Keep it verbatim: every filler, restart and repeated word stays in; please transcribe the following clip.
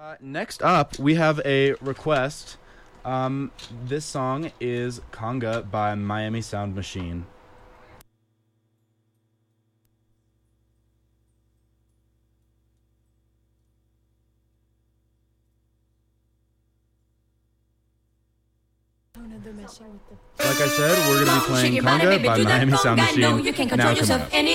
Uh, next up, we have a request. Um, this song is Conga by Miami Sound Machine. Like I said, we're going to be playing Conga by Miami Sound Machine. Now coming up.